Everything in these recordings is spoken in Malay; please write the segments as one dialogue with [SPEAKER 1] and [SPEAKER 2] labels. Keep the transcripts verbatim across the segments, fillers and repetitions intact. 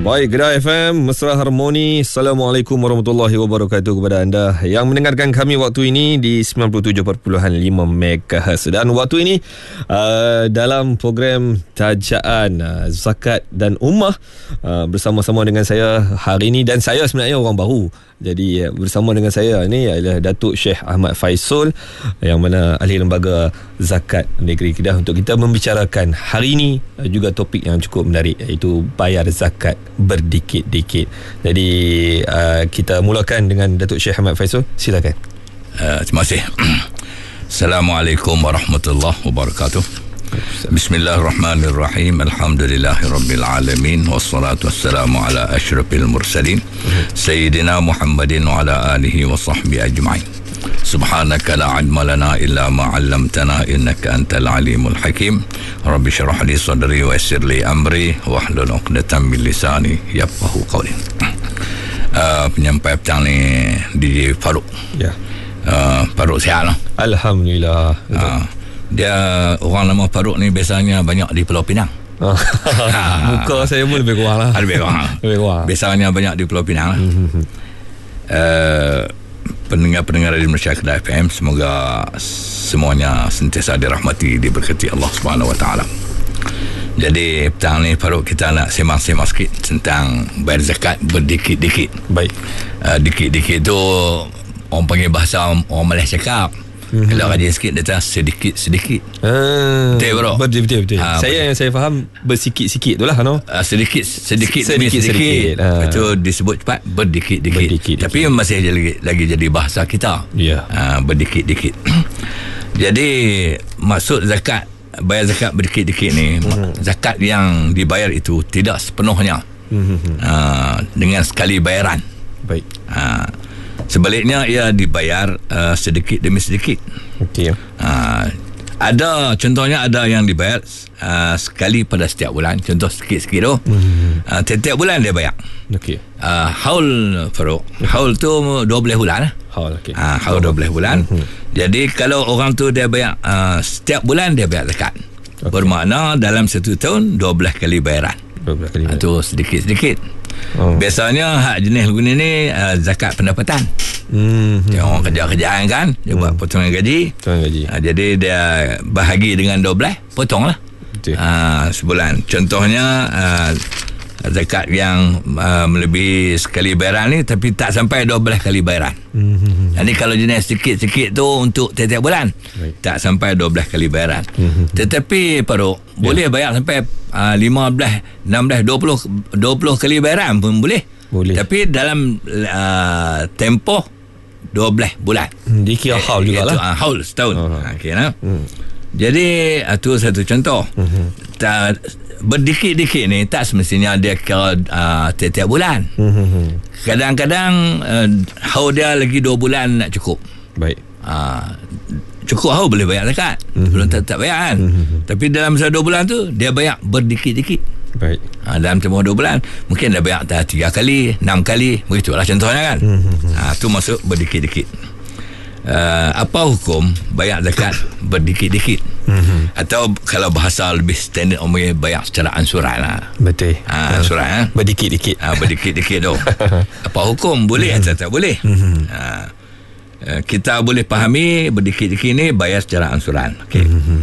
[SPEAKER 1] Baik, Kedah F M, Mesra Harmoni. Assalamualaikum warahmatullahi wabarakatuh kepada anda yang mendengarkan kami waktu ini di sembilan puluh tujuh perpuluhan lima megahertz. Dan waktu ini uh, dalam program Tajaan uh, Zakat dan Ummah uh, bersama-sama dengan saya hari ini. Dan saya sebenarnya orang baru, jadi bersama dengan saya ni adalah Datuk Syekh Ahmad Faisul, yang mana ahli lembaga zakat negeri Kedah, untuk kita membicarakan hari ini juga topik yang cukup menarik, iaitu bayar zakat berdikit-dikit. Jadi uh, kita mulakan dengan Datuk Syekh Ahmad Faisul. Silakan.
[SPEAKER 2] Uh, terima kasih. Assalamualaikum warahmatullahi wabarakatuh. Bismillahirrahmanirrahim. Alhamdulillahirabbil alamin, wassalatu wassalamu ala asyrafil mursalin sayyidina Muhammadin wa ala alihi wa sahbihi ajma'in. Subhanaka la ilma lana illa ma 'allamtana innaka antal alimul hakim. Rabbi shrah li sadri wa yassir li amri wahlul 'uqdatam min lisani yafqahu qawli. Uh, penyampai petang ni D J Farouk. Ya. Uh, Farouk sihat lah.
[SPEAKER 1] Alhamdulillah.
[SPEAKER 2] Uh, dia orang nama Farouk ni biasanya banyak di Pulau Pinang.
[SPEAKER 1] Muka saya pun lebih kurang lah.
[SPEAKER 2] Lebih kurang.
[SPEAKER 1] Lebih kurang.
[SPEAKER 2] Biasanya banyak di Pulau Pinang lah. uh, Pendengar-pendengar di Malaysia Kedah F M, semoga semuanya sentiasa dirahmati, diberkati Allah Subhanahu Wa Taala. Jadi petang ni Farouk, kita nak sembang-sembang sikit tentang bayar zakat berdikit-dikit.
[SPEAKER 1] Baik.
[SPEAKER 2] uh, Dikit-dikit tu orang panggil bahasa orang Malaysia cakap. Mm-hmm. Kalau rajin sikit dia kata sedikit-sedikit.
[SPEAKER 1] Ah,
[SPEAKER 2] betul bro.
[SPEAKER 1] Betul betul betul.
[SPEAKER 2] Ha,
[SPEAKER 1] saya
[SPEAKER 2] betul.
[SPEAKER 1] yang saya faham bersikit-sikit tu lah, no.
[SPEAKER 2] Uh, sedikit sedikit
[SPEAKER 1] sedikit sedikit.
[SPEAKER 2] Ha. Itu disebut cepat berdikit-dikit. Berdikit-dikit. Tapi masih lagi, lagi jadi bahasa kita. Ya. Yeah. Uh, berdikit-dikit. Jadi maksud zakat, bayar zakat berdikit-dikit ni, mm-hmm. zakat yang dibayar itu tidak sepenuhnya mm-hmm. uh, dengan sekali bayaran. Baik. Uh, Sebaliknya ia dibayar uh, sedikit demi sedikit. Okey. Uh, ada contohnya ada yang dibayar uh, sekali pada setiap bulan. Contoh sikit-sikit tu. Mm-hmm. Uh, setiap bulan dia bayar. Okey. Uh, haul Farouk. Haul tu dua belas bulan lah. Haul okey. Uh, haul dua belas bulan. Mm-hmm. Jadi kalau orang tu dia bayar uh, setiap bulan dia bayar zakat. Okay. Bermakna dalam satu tahun dua belas kali bayaran. dua belas kali. Itu uh, sedikit-sedikit. Oh. Biasanya hak jenis lagu ni, ni uh, zakat pendapatan. Hmm. Yang orang kerja-kerjaan kan, dia hmm. buat potongan gaji. Potongan gaji. Uh, jadi dia bahagi dengan dua belas, potonglah. Uh, sebulan. Contohnya uh, zakat yang uh, melebihi sekali bayaran ni tapi tak sampai dua belas kali bayaran. Hmm. Jadi kalau jenis sikit-sikit tu untuk tiap-tiap bulan, right. tak sampai dua belas kali bayaran. Hmm. Tetapi Farouk, yeah. boleh bayar sampai uh, lima belas, enam belas, dua puluh, dua puluh kali bayaran pun boleh. Boleh. Tapi dalam uh, tempoh dua belas bulan. Hmm, dikira haul jugalah. Uh, haul setahun. Oh. Okay, nah? hmm. Jadi itu satu contoh. Hmm. Tak, berdikit-dikit ni tak semestinya dia kira uh, tiap-tiap bulan. Hmm. Kadang-kadang uh, haul dia lagi dua bulan nak cukup. Baik. Uh, cukup haul boleh bayar zakat. Hmm. Belum tak, tak bayar kan. Hmm. Tapi dalam masa dua bulan tu dia bayar berdikit-dikit. Baik. Uh, dalam tempoh dua bulan mungkin dia bayar dah tiga kali, enam kali, begitulah contohnya kan. Hmm. Uh, tu masuk berdikit-dikit. Uh, apa hukum bayar zakat berdikit-dikit? Mm-hmm. Atau kalau bahasa lebih standard umumnya bayar secara ansuran lah. Betul. Ha, ansuran uh, ha? Berdikit-dikit. Ha, berdikit-dikit tu. Apa hukum? Boleh mm-hmm. atau tak boleh? Mm-hmm. Ha, uh, kita boleh fahami berdikit-dikit ni bayar secara ansuran. Okay. Mm-hmm.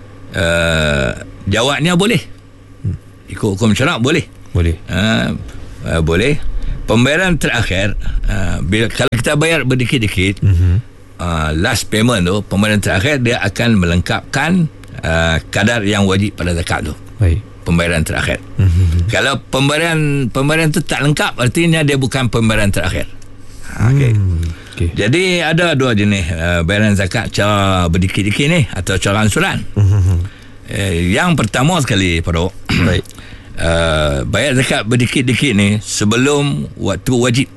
[SPEAKER 2] Uh, jawabnya boleh. Ikut hukum syarak boleh. Boleh. Uh, uh, boleh. Pembayaran terakhir uh, bila kalau kita bayar berdikit-dikit, mm-hmm. Uh, last payment tu, pembayaran terakhir dia akan melengkapkan uh, kadar yang wajib pada zakat tu. Baik. Pembayaran terakhir. Mm-hmm. Kalau pembayaran pembayaran tu tak lengkap, artinya dia bukan pembayaran terakhir. Ha, okay. Mm, okay. Jadi ada dua jenis uh, bayaran zakat cara berdikit-dikit ni atau cara ansuran. Mm-hmm. Uh, yang pertama sekali Farouk, baik. Uh, bayar zakat berdikit-dikit ni sebelum waktu wajib.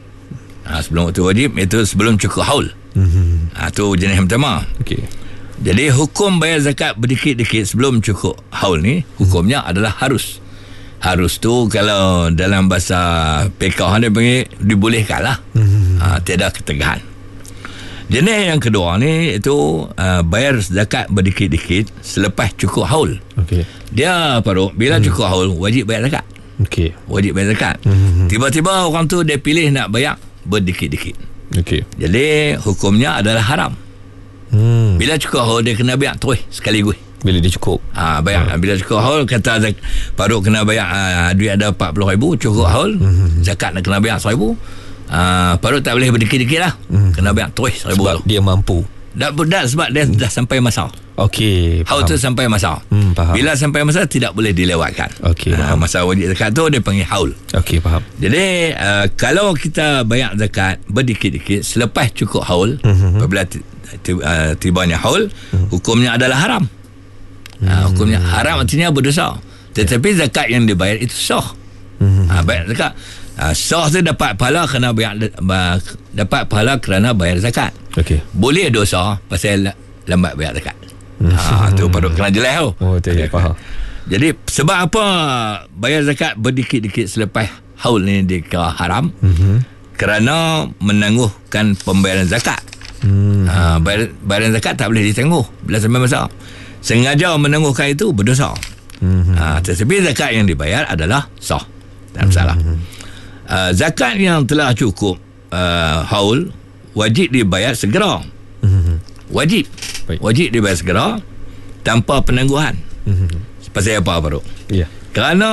[SPEAKER 2] Ha, sebelum waktu wajib, itu sebelum cukup haul. Mm-hmm. Ha, tu jenis yang pertama. Okay. Jadi hukum bayar zakat berdikit-dikit sebelum cukup haul ni, hukumnya mm-hmm. adalah harus. Harus tu kalau dalam bahasa pekah dia panggil dibolehkan lah. Mm-hmm. Ha, tiada ketegahan. Jenis yang kedua ni itu uh, bayar zakat berdikit-dikit selepas cukup haul. Okay. Dia Farouk, bila mm. cukup haul wajib bayar zakat.
[SPEAKER 1] Okey.
[SPEAKER 2] Wajib bayar zakat. Mm-hmm. Tiba-tiba orang tu dia pilih nak bayar berdikit-dikit. Okey. Jadi hukumnya adalah haram. Hmm. Bila cukup haul dia kena bayar terus sekaligus.
[SPEAKER 1] Bila dia cukup.
[SPEAKER 2] Ah ha, bayar. Ha. Bila cukup haul kata Faruk kena bayar uh, duit ada empat puluh ribu cukup haul. Mm-hmm. Zakat nak kena bayar seribu. Ah uh, Faruk tak boleh berdikit-dikit lah. Mm-hmm. Kena bayar terus seribu.
[SPEAKER 1] Sebab tu dia mampu.
[SPEAKER 2] Dah dah sebab dia dah sampai masa.
[SPEAKER 1] Okey.
[SPEAKER 2] Haul tu sampai masa.
[SPEAKER 1] Hmm, faham.
[SPEAKER 2] Bila sampai masa tidak boleh dilewatkan.
[SPEAKER 1] Okey.
[SPEAKER 2] Uh, masa wajib zakat tu dia panggil haul.
[SPEAKER 1] Okey, faham.
[SPEAKER 2] Jadi uh, kalau kita bayar zakat berdikit-dikit selepas cukup haul, mm-hmm. apabila t- t- uh, tibanya haul, mm-hmm. hukumnya adalah haram. Mm-hmm. Uh, hukumnya haram artinya berdosa. Tetapi zakat yang dibayar itu sah. Mm-hmm. Uh, bayar zakat uh, sah tu dapat pahala kerana bayar uh, dapat pahala kerana bayar zakat.
[SPEAKER 1] Okey.
[SPEAKER 2] Boleh dosa pasal lambat bayar zakat. Ha tu perlu kena jelas tu.
[SPEAKER 1] Oh, tak faham.
[SPEAKER 2] Jadi sebab apa bayar zakat berdikit-dikit selepas haul ni dikira haram? Mm-hmm. Kerana menangguhkan pembayaran zakat. Mm-hmm. Ha, bayar, bayaran zakat tak boleh ditangguh bila sampai masa. Sengaja menangguhkan itu berdosa. Mm-hmm. Ha, tetapi zakat yang dibayar adalah sah. Tak masalah. Mm-hmm. Uh, zakat yang telah cukup uh, haul wajib dibayar segera. Mm-hmm. Wajib. Baik. Wajib dibayar segera tanpa penangguhan. Mm-hmm. Pasal apa Faruk? Ya. Yeah. Kerana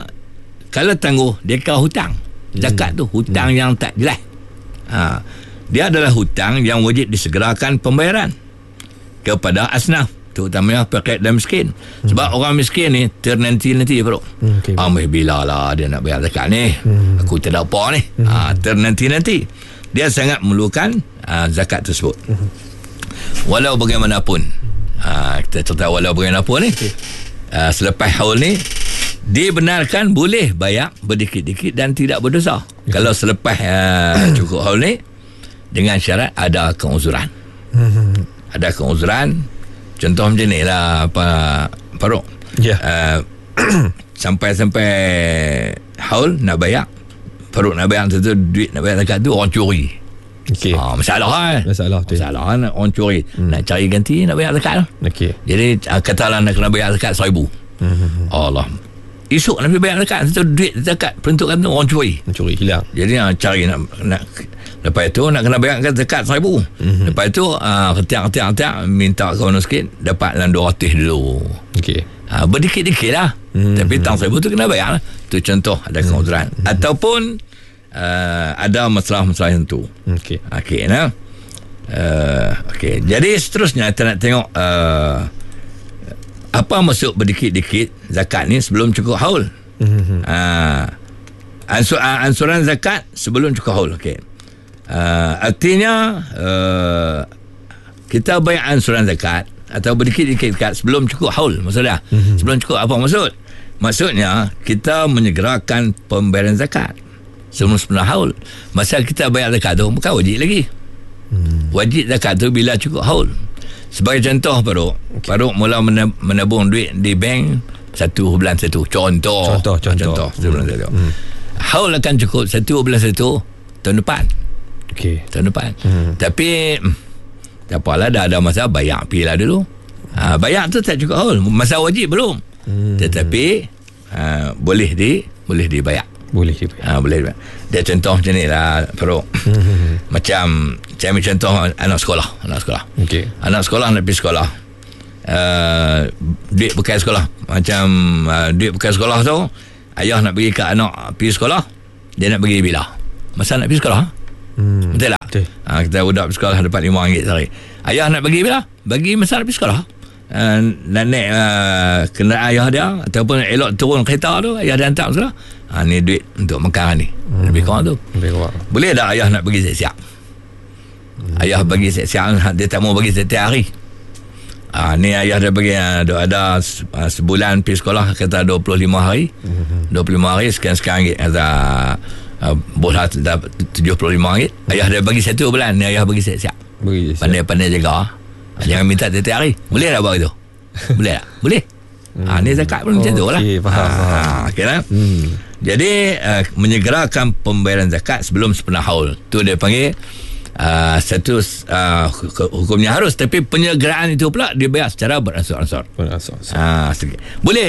[SPEAKER 2] kalau tangguh dia kira hutang. Zakat mm. tu hutang mm. yang tak jelas. Ha, dia adalah hutang yang wajib disegerakan pembayaran kepada asnaf, terutamanya fakir dan miskin. Mm. Sebab orang miskin ni ternanti-nanti Faruk. Mm, okay, Amih bila lah dia nak bayar zakat ni. Mm. Aku tak ada apa ni. Mm. Ha, ternanti-nanti. Dia sangat memerlukan uh, zakat tersebut. Mm. Walau bagaimanapun uh, kita cerita walau bagaimanapun ni uh, selepas haul ni dibenarkan boleh bayar berdikit-dikit dan tidak berdosa. Okay. Kalau selepas uh, cukup haul ni dengan syarat ada keuzuran. Ada keuzuran. Contoh macam ni lah Pak Faruk. Ya. Yeah. Uh, sampai-sampai haul nak bayar, Faruk nak bayar tu duit nak bayar zakat tu orang curi. Okey. Ah, masalah kan? Masalah tu. Masalah kan orang curi. Hmm. Nak cari ganti nak bayar zakat lah. Okey. Jadi katalah nak kena bayar zakat seribu. Hmm. Allah. Esok nak bayar zakat, itu duit zakat peruntukan tu orang curi. Curi hilang. Jadi nak cari nak nak lepas itu nak kena bayar zakat seribu. Hmm. Lepas itu ah ketiak-ketiak minta kawan sikit dapat dalam dua ratus dulu. Okey. Ah berdikit-dikit lah. Hmm. Tapi tang seribu tu kena bayar lah. Itu contoh ada keuzuran. Hmm. Ataupun Uh, ada masalah-masalah yang tu. Okey. Okey, nah. Uh, okey. Jadi seterusnya kita nak tengok uh, apa maksud berdikit-dikit zakat ni sebelum cukup haul. Mm-hmm. Uh, ansur, uh, ansuran zakat sebelum cukup haul. Okey. Uh, artinya uh, kita bayar ansuran zakat atau berdikit-dikit zakat sebelum cukup haul. Maksudnya mm-hmm. sebelum cukup apa maksud? Maksudnya kita menyegerakan pembayaran zakat sebelum sepenuh haul. Masa kita bayar zakat tu bukan wajib lagi. Hmm. Wajib zakat tu bila cukup haul. Sebagai contoh Faruk, okay. Faruk mula menabung duit di bank satu bulan satu. Contoh. Contoh. Contoh. Contoh. Satu bulan satu. Hmm. Haul akan cukup satu bulan satu tahun depan. Okey. Tahun depan. Hmm. Tapi tak apalah, dah ada masa bayar pilah dulu. Ha, bayar tu tak cukup haul. Masa wajib belum. Hmm. Tetapi ha, boleh di boleh dibayar. Boleh juga. Ha, boleh. Dia contoh macam ni lah Faruk. Macam saya ambil contoh anak sekolah, anak sekolah. Okey. Anak sekolah nak pergi sekolah. Uh, duit bekal sekolah. Macam uh, duit bekal sekolah tu, ayah nak bagi kat anak pergi sekolah, dia nak bagi bila? Masa nak pergi sekolah. Hmm. Betul tak? Betul. Ha, kita budak pergi sekolah dapat lima ringgit sehari. Ayah nak bagi bila? Bagi masa nak pergi sekolah. Uh, nak naik uh, kenderaan ayah dia ataupun elok turun kereta tu, ayah dia hantar sekolah. Ha, ni duit untuk makan ni. Hmm. Lebih kurang tu. Lebih kurang. Boleh tak ayah nak bagi siap-siap? Hmm. Ayah bagi siap-siap, dia tak mau bagi setiap hari. Ha, ni ayah dia bagi ada, ada sebulan pergi sekolah kata dua puluh lima hari. Hmm. dua puluh lima hari sekian-sekian ringgit kata uh, boleh tujuh puluh lima ringgit. Hmm. Ayah dia bagi satu bulan, ni ayah bagi siap-siap. Bagi siap. Pandai-pandai jaga. Ha, jangan minta setiap hari. Boleh tak buat itu? Boleh tak? Boleh. Hmm. Ha, ni zakat pun oh, macam tu lah. Okey, faham. Ha, okay lah. Hmm. Jadi uh, menyegerakan pembayaran zakat sebelum sepenuh haul. Tu dia panggil uh, satu uh, hukumnya harus, tapi penyegeraan itu pula dibayar secara beransur-ansur. Beransur-ansur. Ha, boleh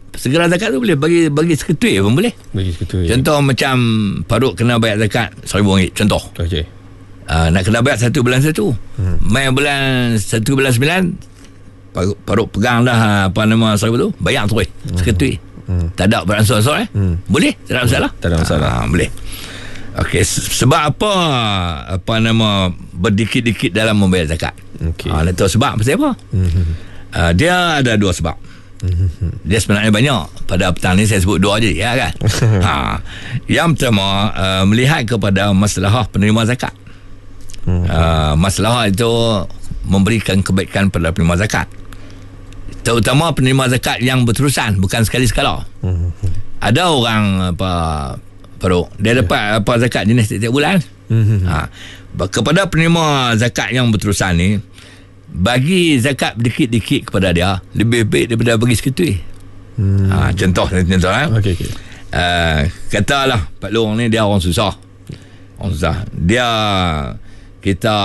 [SPEAKER 2] segera zakat tu boleh bagi bagi seketui pun boleh.
[SPEAKER 1] Bagi seketui.
[SPEAKER 2] Contoh macam Paruk kena bayar zakat seribu ringgit contoh.
[SPEAKER 1] Okey.
[SPEAKER 2] Uh, nak kena bayar satu bulan satu. Hmm. Main bulan satu bulan sembilan Paruk, Paruk pegang dah apa nama seribu tu, bayar terus hmm. seketui. Hmm. Tak ada beransur-ansur eh. Hmm. Boleh? Tak ada masalah.
[SPEAKER 1] Tak ada masalah.
[SPEAKER 2] Uh, boleh. Okey, sebab apa apa nama berdikit-dikit dalam membayar zakat? Okey. Ah, nak tahu sebab pasal apa? Hmm. Uh, dia ada dua sebab. Dia sebenarnya banyak. Pada petang ni saya sebut dua je ya kan. ha. Yang pertama uh, melihat kepada masalah penerima zakat. hmm. uh, Masalah itu memberikan kebaikan pada penerima zakat, terutama penerima zakat yang berterusan, bukan sekali sekala. hmm. Ada orang apa Paruk, dia dapat apa zakat jenis setiap bulan. hmm. ha. Kepada penerima zakat yang berterusan ni, bagi zakat dikit-dikit kepada dia lebih baik daripada bagi seketui. hmm. ha, Contoh contoh eh? okay, okay. Uh, katalah Pak Long ni dia orang susah. Orang susah. Dia kita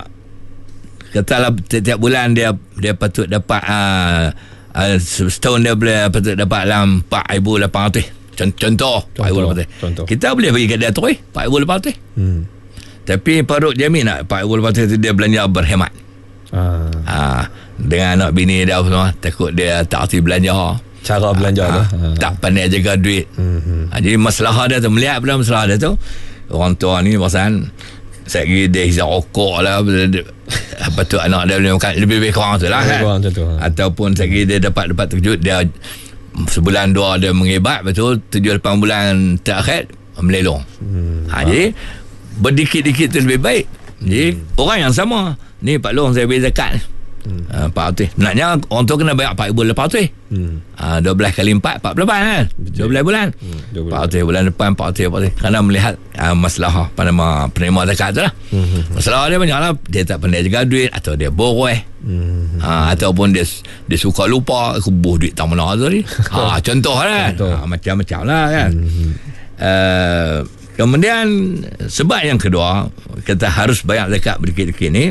[SPEAKER 2] katalah setiap bulan dia dia patut dapat uh, uh, setahun dia boleh patut dapat dalam empat ribu lapan ratus. Contoh, empat ribu lapan ratus. Kita boleh bagi kat dia terus empat ribu lapan ratus. hmm. Tapi Paruk jamin tak empat ribu lapan ratus tu dia belanja berhemat. Ah. Ha, dengan anak bini dia semua, takut dia tak arti belanja, cara belanja ha, tu ha. tak pandai jaga duit. hmm. ha, Jadi masalah dia tu, melihat pada masalah dia tu, orang tua ni pasan saya pergi dia hisap rokok lah, apa tu anak dia boleh makan lebih baik kurang tu lah kan? Kurang, contoh, ha. Ataupun saya pergi dia dapat dapat terkejut, dia sebulan dua dia mengebat, betul tujuh lapan bulan terakhir melelong. hmm. ha, Jadi berdikit-dikit tu lebih baik. Jadi hmm. orang yang sama ni, Pak Long saya beri zakat hmm. uh, empat ratus. Sebenarnya orang tu kena bayar empat ribu lapan ratus. hmm. uh, dua belas kali empat empat puluh lapan kan. dua belas bulan. hmm. empat ratus bulan depan empat ratus, empat ratus. Kerana melihat uh, masalah apa nama penerima zakat tu lah. hmm. Masalah dia banyak lah. Dia tak pandai jaga duit, atau dia boroi. hmm. uh, Ataupun dia dia suka lupa kubuh duit tak mana tu ni. ha, Contoh lah contoh. Ha, macam-macam lah kan. hmm. uh, Kemudian sebab yang kedua, kita harus bayar zakat berdikit-dikit ni,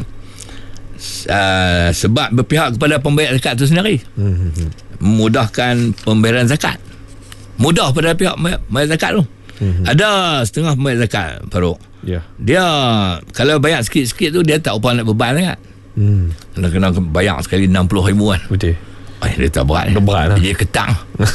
[SPEAKER 2] uh, sebab berpihak kepada pembayar zakat itu sendiri. hmm. Memudahkan pembayaran zakat. Mudah pada pihak pembayar zakat tu. hmm. Ada setengah pembayar zakat Paruk, yeah. dia kalau bayar sikit-sikit tu, dia tak upah nak beban sangat. hmm. Kena kena bayar sekali enam puluh ribu kan. Betul. Eh, dia tak berat. Berat lah. Dia ketang.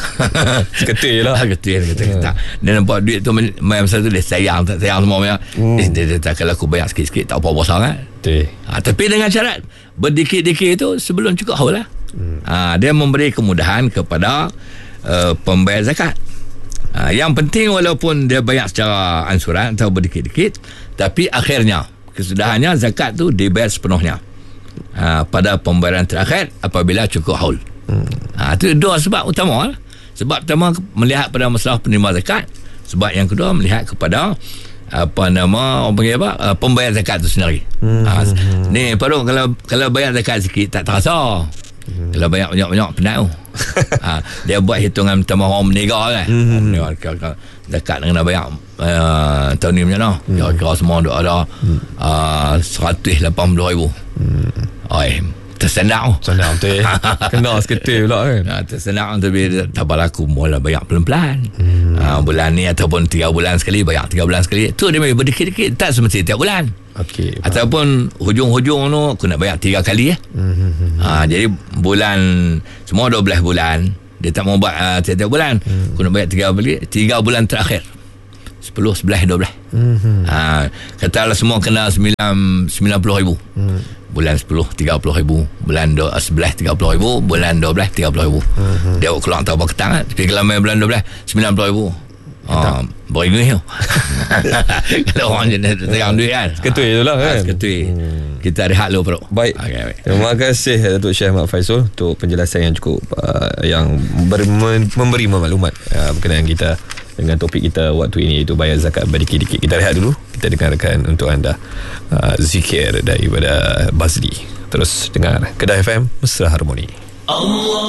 [SPEAKER 2] Ketui lah. Ketui lah. Ketang. Dia nampak duit tu main masa tu dia sayang, tak sayang semua banyak. Hmm. Dia, dia, dia, kalau aku bayar sikit-sikit tak apa-apa sangat. Betul. Ha, tapi dengan syarat berdikit-dikit tu sebelum cukup haul lah. Hmm. Ha, dia memberi kemudahan kepada uh, pembayar zakat. Ha, yang penting walaupun dia bayar secara ansuran atau berdikit-dikit, tapi akhirnya kesudahannya zakat tu dibayar sepenuhnya. Ha, pada pembayaran terakhir apabila cukup haul. Hmm. Ha, itu dua sebab utama lah. Sebab pertama melihat pada masalah penerima zakat. Sebab yang kedua melihat kepada apa nama orang panggil apa uh, pembayar zakat itu sendiri. Hmm. Ha, ni Paruk, kalau kalau bayar zakat sikit tak terasa. Hmm. Kalau bayar banyak-banyak penat tu. ha, dia buat hitungan pertama orang menegak kan. Hmm. Orang menegak zakat kena bayar uh, tahun ni macam mana? Hmm. Kira-kira semua ada hmm. uh, seratus lapan puluh ribu. Hmm. Oi, tersendak senang betul. Kena seketul pula kan. Ha, tersendak tapi tak apa aku mula bayar pelan-pelan. Hmm. Ha, bulan ni ataupun tiga bulan sekali bayar tiga bulan sekali. Tu dia bayar berdikit-dikit, tak semesti tiap bulan. Okey. Ataupun hujung-hujung tu aku nak bayar tiga kali ya. Hmm. Ha, jadi bulan semua dua belas bulan dia tak mau buat uh, tiap-tiap bulan. Hmm. Aku nak bayar tiga kali, tiga bulan terakhir. sepuluh, sebelas, dua belas. Hmm. Ha, katalah semua kena sembilan, sembilan puluh ribu. Hmm. Bulan sepuluh, tiga puluh ribu. Bulan sebelas, tiga puluh ribu. Bulan dua belas, tiga puluh ribu. Hmm. Dia keluar tak apa ketang kan. Tapi kalau main bulan dua belas, sembilan puluh ribu. Ha, beringat tu. Kalau orang jenis terang duit kan. Seketui tu lah kan. Seketui. Hmm. Kita rehat dulu Paruk. Baik. Okay, baik. Terima kasih Datuk Syekh Ahmad Faizul untuk penjelasan yang cukup uh, yang ber, memberi maklumat uh, berkenaan kita dengan topik kita waktu ini, iaitu bayar zakat berdikit-dikit. Kita rehat dulu. Kita dengarkan untuk anda uh, zikir daripada Bazli. Terus dengar Kedah F M Mesra Harmoni. Allah